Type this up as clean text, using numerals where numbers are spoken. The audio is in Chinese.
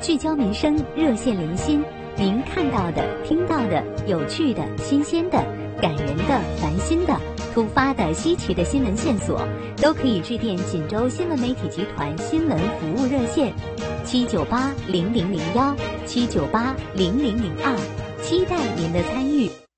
聚焦民生，热线连心。您看到的、听到的、有趣的、新鲜的、感人的、烦心的、突发的、稀奇的新闻线索，都可以致电锦州新闻媒体集团新闻服务热线7980001、7980002，期待您的参与。